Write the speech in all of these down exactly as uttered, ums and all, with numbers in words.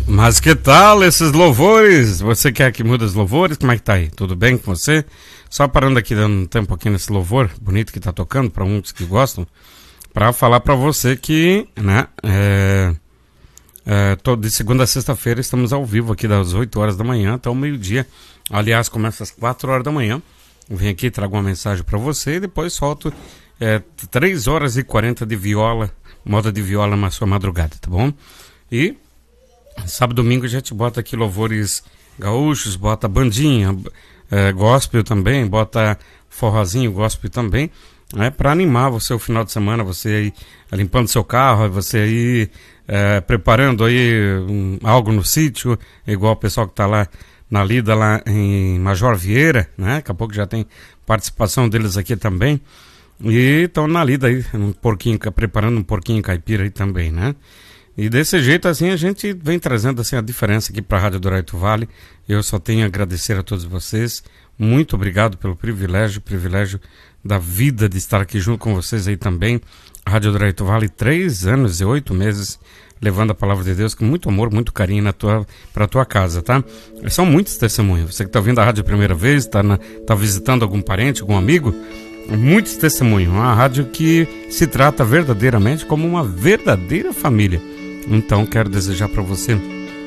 Mas que tal esses louvores? Você quer que mude os louvores? Como é que tá aí? Tudo bem com você? Só parando aqui, dando um tempo aqui nesse louvor bonito que tá tocando, para muitos que gostam, para falar para você que, né, é, é, todo, de segunda a sexta-feira estamos ao vivo aqui das oito horas da manhã até o meio-dia. Aliás, começa às quatro horas da manhã. Vim aqui, trago uma mensagem para você e depois solto é, três horas e quarenta de viola, moda de viola na sua madrugada, tá bom? E sábado e domingo a gente bota aqui louvores gaúchos, bota bandinha, é, gospel também, bota forrozinho, gospel também, né, para animar você o final de semana, você aí limpando seu carro, você aí é, preparando aí um, algo no sítio, igual o pessoal que tá lá na lida lá em Major Vieira, né, daqui a pouco já tem participação deles aqui também, e estão na lida aí, um porquinho, preparando um porquinho caipira aí também, né. E desse jeito, assim, a gente vem trazendo, assim, a diferença aqui para a Rádio Douraito Vale. Eu só tenho a agradecer a todos vocês. Muito obrigado pelo privilégio, privilégio da vida de estar aqui junto com vocês aí também. A Rádio Douraito Vale, três anos e oito meses, levando a palavra de Deus com muito amor, muito carinho na tua, para a tua casa, tá? São muitos testemunhos. Você que está ouvindo a rádio a primeira vez, está tá visitando algum parente, algum amigo, muitos testemunhos. Uma rádio que se trata verdadeiramente como uma verdadeira família. Então, quero desejar para você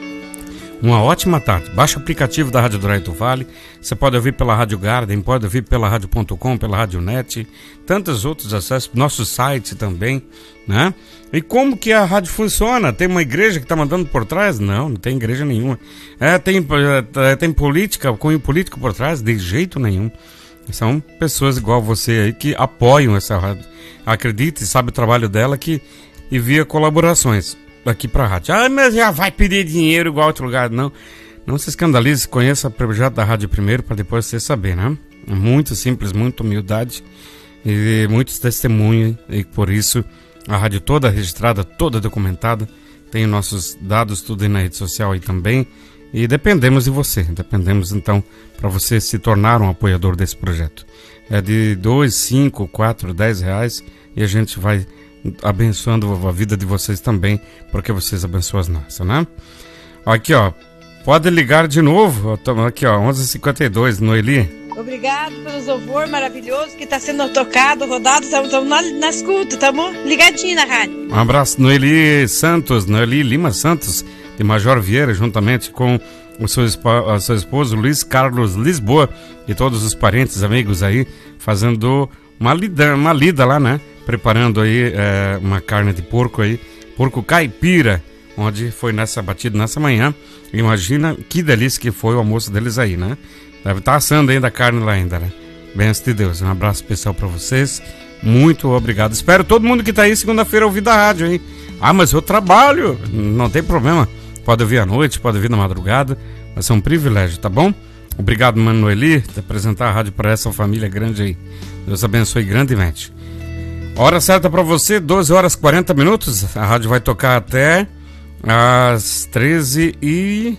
uma ótima tarde. Baixa o aplicativo da Rádio Douraito Vale. Você pode ouvir pela Rádio Garden, pode ouvir pela rádio ponto com, pela Rádio Net, tantos outros acessos, nosso site também, né? E como que a rádio funciona? Tem uma igreja que está mandando por trás? Não, não tem igreja nenhuma. É, tem, é, tem política, cunho político por trás? De jeito nenhum. São pessoas igual você aí que apoiam essa rádio. Acredite, sabe o trabalho dela que envia colaborações aqui pra rádio. Ah, mas já vai pedir dinheiro igual outro lugar. Não, não se escandalize, conheça o projeto da rádio primeiro para depois você saber, né? É muito simples, muita humildade e muitos testemunhos, e por isso a rádio toda registrada, toda documentada, tem nossos dados tudo aí na rede social aí também, e dependemos de você, dependemos então para você se tornar um apoiador desse projeto. É de dois, cinco, quatro, dez reais e a gente vai abençoando a vida de vocês também, porque vocês abençoam as nossas, né? Aqui, ó, pode ligar de novo, aqui, ó, onze e cinquenta e dois, Noeli. Obrigado pelo louvor maravilhoso que está sendo tocado, rodado, estamos na, na escuta, estamos ligadinhos na rádio. Um abraço, Noeli Santos, Noeli Lima Santos, de Major Vieira, juntamente com o seu, o seu esposo Luiz Carlos Lisboa e todos os parentes, amigos aí, fazendo uma lida, uma lida lá, né? Preparando aí é, uma carne de porco aí, porco caipira, onde foi nessa batida nessa manhã. Imagina que delícia que foi o almoço deles aí, né? Deve estar assando ainda a carne lá ainda, né? Benção de Deus. Um abraço especial para vocês. Muito obrigado. Espero todo mundo que tá aí segunda-feira ouvir da rádio, hein? Ah, mas eu trabalho. Não tem problema. Pode ouvir à noite, pode ouvir na madrugada. Vai ser um privilégio, tá bom? Obrigado, Manoeli, de apresentar a rádio para essa família grande aí. Deus abençoe grandemente. Hora certa para você, doze horas e quarenta minutos. A rádio vai tocar até às treze e...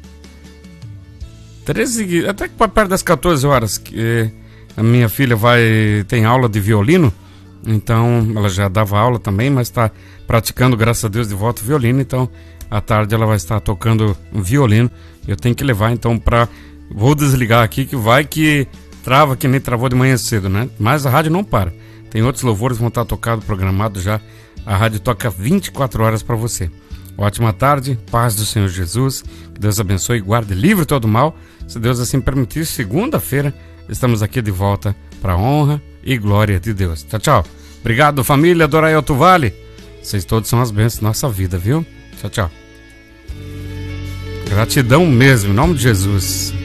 treze, até perto das quatorze horas. Que a minha filha vai tem aula de violino. Então, ela já dava aula também, mas está praticando, graças a Deus, de volta o violino. Então, à tarde ela vai estar tocando violino. Eu tenho que levar, então, para... Vou desligar aqui, que vai que trava, que nem travou de manhã cedo, né? Mas a rádio não para. Tem outros louvores que vão estar tocados, programados já. A rádio toca vinte e quatro horas para você. Ótima tarde, paz do Senhor Jesus. Que Deus abençoe, guarde, livre todo mal. Se Deus assim permitir, segunda-feira estamos aqui de volta para a honra e glória de Deus. Tchau, tchau. Obrigado, família Douraito Vale. Vocês todos são as bênçãos da nossa vida, viu? Tchau, tchau. Gratidão mesmo, em nome de Jesus.